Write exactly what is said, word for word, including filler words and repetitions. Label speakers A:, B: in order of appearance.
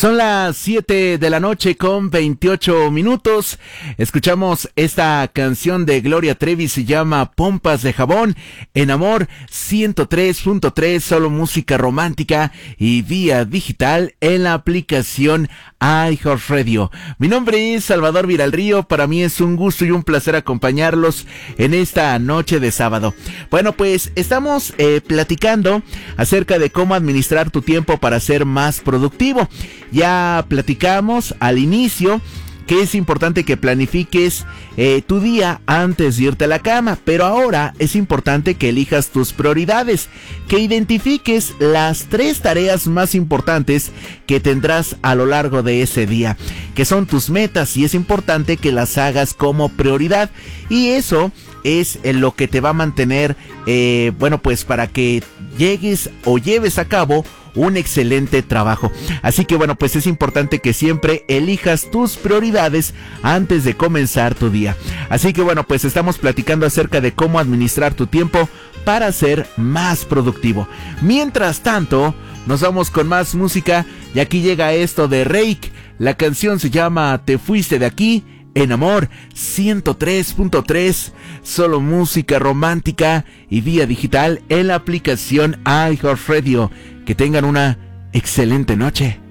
A: Son las siete de la noche con veintiocho minutos. Escuchamos esta canción de Gloria Trevi, se llama Pompas de Jabón, en Amor ciento tres punto tres, solo música romántica y vía digital en la aplicación iHeartRadio. Mi nombre es Salvador Viralrío, para mí es un gusto y un placer acompañarlos en esta noche de sábado. Bueno, pues estamos eh, platicando acerca de cómo administrar tu tiempo para ser más productivo. Ya platicamos al inicio que es importante que planifiques eh, tu día antes de irte a la cama, pero ahora es importante que elijas tus prioridades, que identifiques las tres tareas más importantes que tendrás a lo largo de ese día, que son tus metas, y es importante que las hagas como prioridad, y eso es lo que te va a mantener, eh, bueno, pues para que llegues o lleves a cabo un excelente trabajo. Así que bueno, pues es importante que siempre elijas tus prioridades antes de comenzar tu día. Así que bueno, pues estamos platicando acerca de cómo administrar tu tiempo para ser más productivo. Mientras tanto, nos vamos con más música y aquí llega esto de Reik. La canción se llama Te fuiste de aquí, en Amor ciento tres punto tres, solo música romántica y vía digital en la aplicación iHeartRadio. Que tengan una excelente noche.